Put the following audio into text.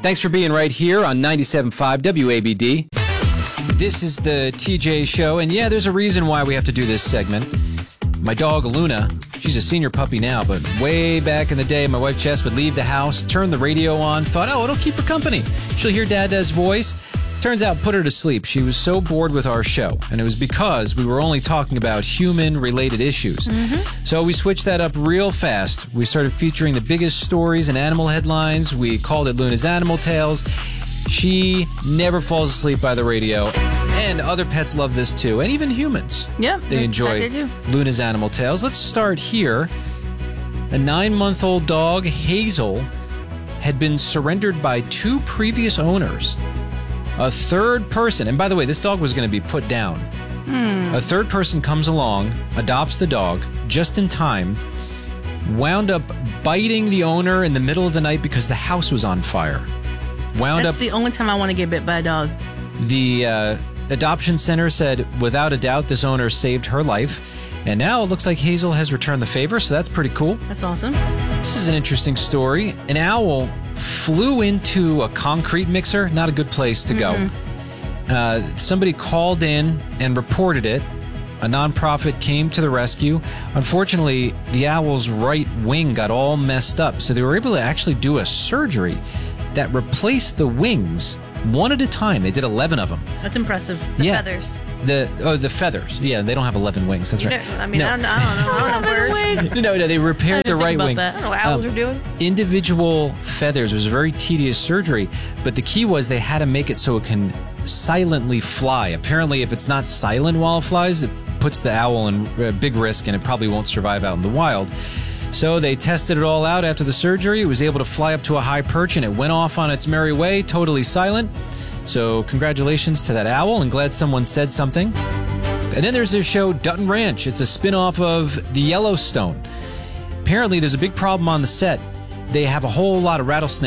Thanks for being right here on 97.5 WABD. This is the TJ Show, and yeah, there's a reason why we have to do this segment. My dog, Luna, she's a senior puppy now, but way back in the day, my wife, Jess, would leave the house, turn the radio on, thought, oh, it'll keep her company. She'll hear Dada's voice. Turns out, put her to sleep. She was so bored with our show, and it was because we were only talking about human-related issues. So we switched that up real fast. We started featuring the biggest stories and animal headlines. We called it Luna's Animal Tales. She never falls asleep by the radio, and other pets love this too, and even humans. Yep, they enjoy they do. Luna's Animal Tales. Let's start here. A 9-month-old dog, Hazel, had been surrendered by 2 previous owners. A third person, and by the way, this dog was going to be put down. A third person comes along, adopts the dog just in time, wound up biting the owner in the middle of the night because the house was on fire. That's the only time I want to get bit by a dog. The adoption center said, without a doubt, this owner saved her life. And now it looks like Hazel has returned the favor, so that's pretty cool. That's awesome. This is an interesting story. An owl flew into a concrete mixer. Not a good place to go. Somebody called in and reported it. A nonprofit came to the rescue. Unfortunately, the owl's right wing got all messed up, so they were able to actually do a surgery that replaced the wings one at a time. They did 11 of them. That's impressive. The feathers. The feathers. Yeah, they don't have 11 wings. That's right. I mean, no. I don't know birds. No, they repaired the right wing. I don't know what owls are doing. Individual feathers. It was a very tedious surgery, but the key was they had to make it so it can silently fly. Apparently, if it's not silent while it flies, it puts the owl in big risk, and it probably won't survive out in the wild. So they tested it all out after the surgery. It was able to fly up to a high perch, and it went off on its merry way, totally silent. So congratulations to that owl, and glad someone said something. And then there's this show, Dutton Ranch. It's a spin-off of the Yellowstone. Apparently, there's a big problem on the set. They have a whole lot of rattlesnakes